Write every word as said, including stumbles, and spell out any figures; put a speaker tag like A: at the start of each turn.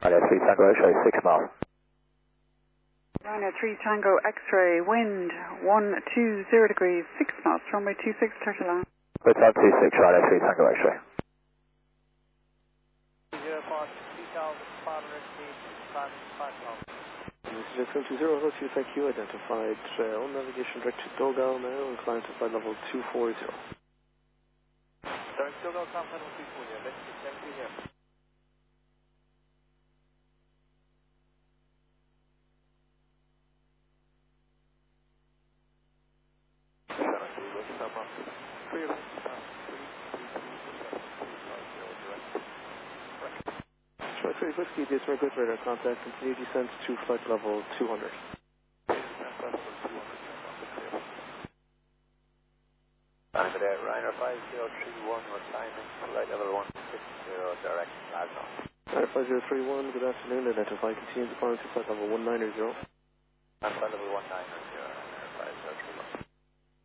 A: Ryanair three Tango X-ray, six miles.
B: Ryanair three Tango X-ray, wind one two zero degrees, six knots, runway two six, thirty line.
A: Good time, two six, Ryanair three Tango X-ray.
C: zero point two thousand five hundred feet, five miles.
D: This is two zero, hello, thank you, identified uh, on navigation direct to Dogal now, inclined to flight level two four zero.
C: Sorry, Dogal, come level two four zero, let's get seventy here.
D: Three Whiskey, this is good radar contact, continue descent to flight level two hundred.
C: Time there, Ryanair five zero three one, we're climbing flight level one six zero, direct Glasgow.
D: Ryanair five zero three one, good afternoon, identify, continue to climb to flight level one nine zero.
C: And flight level one nine zero, Ryanair five zero three one.